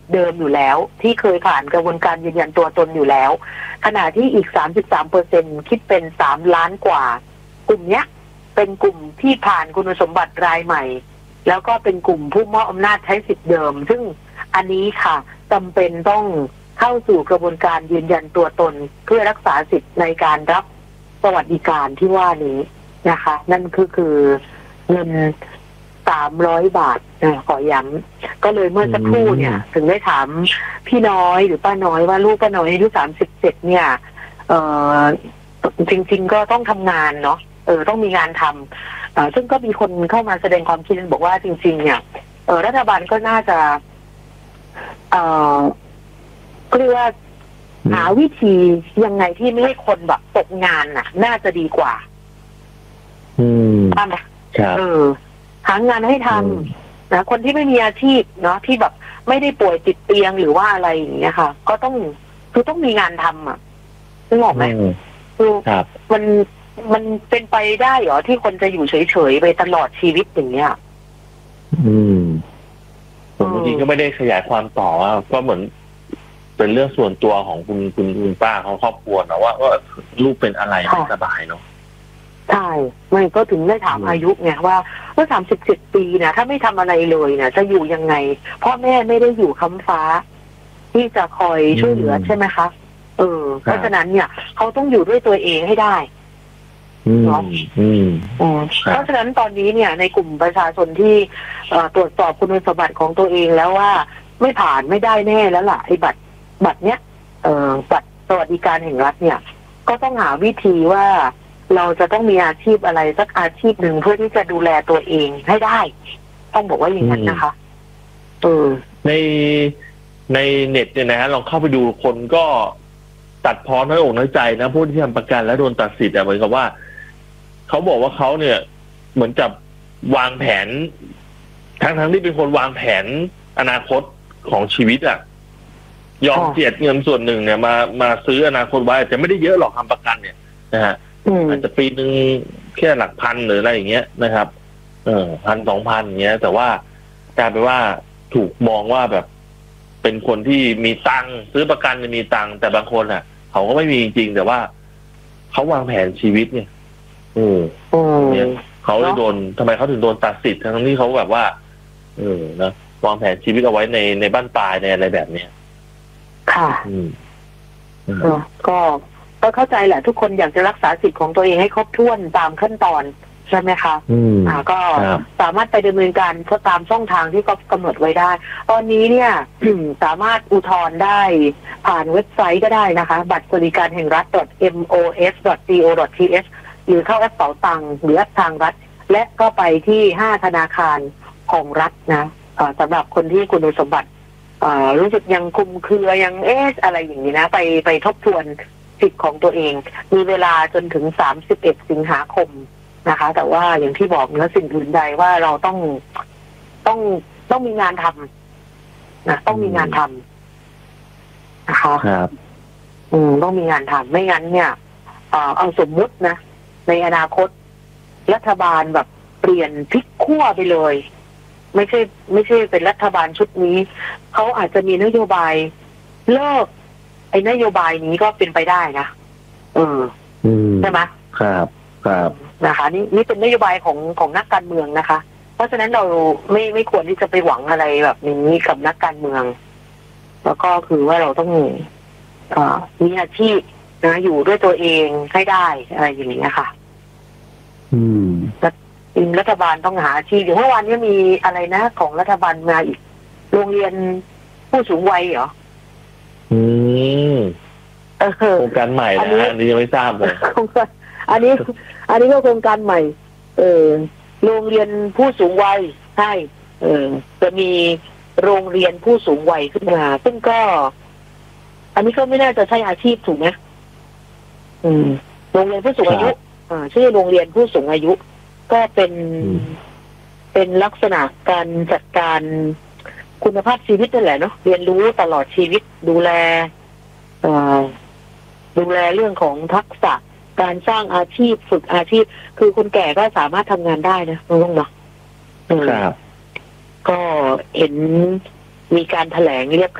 เดิมอยู่แล้วที่เคยผ่านกระบวนการยืนยันตัวตนอยู่แล้วขณะที่อีก 33% คิดเป็น3 ล้านกว่ากลุ่มเนี้ยเป็นกลุ่มที่ผ่านคุณสมบัติรายใหม่แล้วก็เป็นกลุ่มผู้มอบอำนาจใช้สิทธิ์เดิมซึ่งอันนี้ค่ะจำเป็นต้องเข้าสู่กระบวนการยืนยันตัวตนเพื่อรักษาสิทธิ์ในการรับสวัสดิการที่ว่านี้นะคะนั่นคือเงิน300 บาทขอย้ำก็เลยเมื่อสักครู่เนี่ยถึงได้ถามพี่น้อยหรือป้าน้อยว่าลูกป้าน้อยอายุ37เนี่ยจริงๆก็ต้องทำงานเนาะต้องมีงานทำซึ่งก็มีคนเข้ามาแสดงความคิดเห็นบอกว่าจริงๆเนี่ยรัฐบาลก็น่าจะก็เรียกว่าหาวิธียังไงที่ไม่ให้คนแบบตกงานน่ะน่าจะดีกว่าใช่ไหมหางานให้ทำนะคนที่ไม่มีอาชีพเนาะที่แบบไม่ได้ป่วยติดเตียงหรือว่าอะไรอย่างเงี้ยค่ะก็ต้องมีงานทำนึกออกไหมคือมันเป็นไปได้เหรอที่คนจะอยู่เฉยๆไปตลอดชีวิตอย่างเงี้ยบางทีก็ไม่ได้ขยายความต่อว่าก็เหมือนเป็นเรื่องส่วนตัวของคุณป้าของครอบครัวนะว่าลูกเป็นอะไรไม่สบายเนาะใช่ไม่ก็ถึงได้ถามอายุไงว่า37 ปีนะถ้าไม่ทำอะไรเลยนะจะอยู่ยังไงพ่อแม่ไม่ได้อยู่ค้ำฟ้าที่จะคอยช่วยเหลือใช่ไหมคะเพราะฉะนั้นเนี่ยเขาต้องอยู่ด้วยตัวเองให้ได้เนาะเพราะฉะนั้นตอนนี้เนี่ยในกลุ่มประชาชนที่ตรวจสอบคุณสมบัติของตัวเองแล้วว่าไม่ผ่านไม่ได้แน่แล้วล่ะไอ้บัตรเนี้ยบัตรสวัสดิการแห่งรัฐเนี่ยก็ต้องหาวิธีว่าเราจะต้องมีอาชีพอะไรสักอาชีพหนึ่งเพื่อที่จะดูแลตัวเองให้ได้ต้องบอกว่าอย่างนั้นนะคะในเน็ตเนี่ยนะฮะลองเข้าไปดูคนก็ตัดพ้อน้อยอกน้อยใจนะผู้ที่ทำประกันและโดนตัดสิทธิ์เหมือนกับว่าเขาบอกว่าเขาเนี่ยเหมือนกับวางแผนทั้งที่เป็นคนวางแผนอนาคตของชีวิตยอมเจียดเงินส่วนหนึ่งเนี่ยมาซื้ออนาคตไว้แต่ไม่ได้เยอะหรอกทำประกันเนี่ยนะฮะอาจจะปีนึงแค่หลักพันหรืออะไรอย่างเงี้ยนะครับ1,000-2,000อย่างเงี้ยแต่ว่ากลายเป็นว่าถูกมองว่าแบบเป็นคนที่มีตังค์ซื้อประกันจะมีตังค์แต่บางคนเขาก็ไม่มีจริงแต่ว่าเขาวางแผนชีวิตเนี่ยเนี่ยเขาโดนทำไมเขาถึงโดนตัดสิทธิ์ทั้งที่เขาแบบว่านะวางแผนชีวิตเอาไว้ในบ้านปลายในอะไรแบบเนี้ยค่ะก็เข้าใจแหละทุกคนอยากจะรักษาสิทธิ์ของตัวเองให้ครบถ้วนตามขั้นตอนใช่ไหมคะก็สามารถไปดำเนินการตามช่องทางที่เขากำหนดไว้ได้ตอนนี้เนี่ย สามารถอุทธรณ์ได้ผ่านเว็บไซต์ก็ได้นะคะบัตรสวัสดิการแห่งรัฐ mos.go.th หรือเข้าแอปเป๋าตังค์หรือแอปทางรัฐและก็ไปที่5 ธนาคารของรัฐนะสำหรับคนที่คุณสมบัติรู้สึกยังคลุมเครือยังอะไรอย่างนี้นะไปทบทวนสิทธิ์ของตัวเองมีเวลาจนถึง31 สิงหาคมนะคะแต่ว่าอย่างที่บอกเนื้อสิ่งอื่นใดว่าเราต้องมีงานทำนะต้องมีงานทำนะคะต้องมีงานทำไม่งั้นเนี่ยเอาสมมุตินะในอนาคตรัฐบาลแบบเปลี่ยนพลิกขั้วไปเลยไม่ใช่เป็นรัฐบาลชุดนี้เขาอาจจะมีนโยบายเลิกไอ้นโยบายนี้ก็เป็นไปได้นะใช่ไหมครับนะคะนี่เป็นนโยบายของนักการเมืองนะคะเพราะฉะนั้นเราไม่ควรที่จะไปหวังอะไรแบบนี้กับนักการเมืองแล้วก็คือว่าเราต้องมีอาชีพนะอยู่ด้วยตัวเองให้ได้อะไรอย่างนี้ค่ะรัฐบาลต้องหาอาชีพอย่างเมื่อวานนี้มีอะไรนะของรัฐบาลมาอีกโรงเรียนผู้สูงวัยเหรอโครงการใหม่นะอันนี้ยังไม่ทราบเลยอันนี้ก็โครงการใหม่โรงเรียนผู้สูงวัยใช่จะมีโรงเรียนผู้สูงวัยขึ้นมาซึ่งก็อันนี้ก็ไม่น่าจะใช่อาชีพถูกไหมโรงเรียนผู้สูงอายุชื่อโรงเรียนผู้สูงอายุก็เป็นลักษณะการจัดการคุณภาพชีวิตนั่นแหละเนาะเรียนรู้ตลอดชีวิตดูแลเรื่องของทักษะการสร้างอาชีพฝึกอาชีพคือคนแก่ก็สามารถทำงานได้นะน้องเนาะก็เห็นมีการแถลงเรียบ